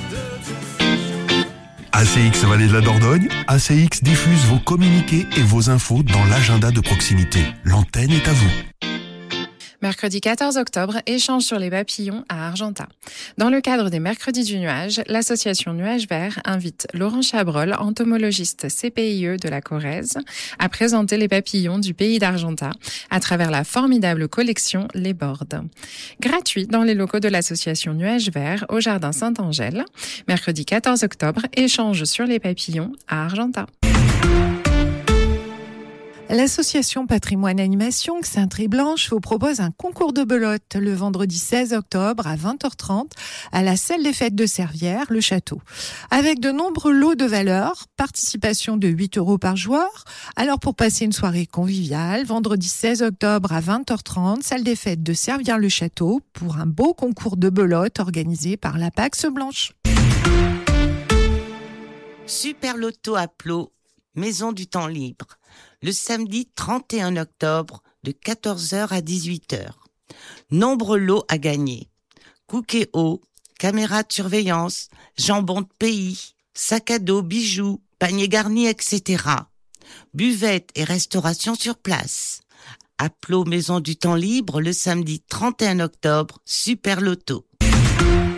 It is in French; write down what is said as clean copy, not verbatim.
ACX Vallée de la Dordogne, ACX diffuse vos communiqués et vos infos dans l'agenda de proximité. L'antenne est à vous. Mercredi 14 octobre, échange sur les papillons à Argentat. Dans le cadre des Mercredis du Nuage, l'association Nuage Vert invite Laurent Chabrol, entomologiste CPIE de la Corrèze, à présenter les papillons du pays d'Argentat à travers la formidable collection Les Bordes. Gratuit dans les locaux de l'association Nuage Vert au Jardin Saint-Angèle. Mercredi 14 octobre, échange sur les papillons à Argentat. L'association Patrimoine Animation Cintré-Blanche vous propose un concours de belote le vendredi 16 octobre à 20h30 à la salle des fêtes de Servières, le Château. Avec de nombreux lots de valeur, participation de 8 € par joueur. Alors pour passer une soirée conviviale, vendredi 16 octobre à 20h30, salle des fêtes de Servières, le Château pour un beau concours de belote organisé par la Pax Blanche. Super Loto à Plot, Maison du Temps Libre. Le samedi 31 octobre de 14h à 18h. Nombreux lots à gagner. Cookéo, caméra de surveillance, jambon de pays, sac à dos, bijoux, paniers garnis, etc. Buvette et restauration sur place. Appelons Maison du Temps Libre le samedi 31 octobre, Super Loto.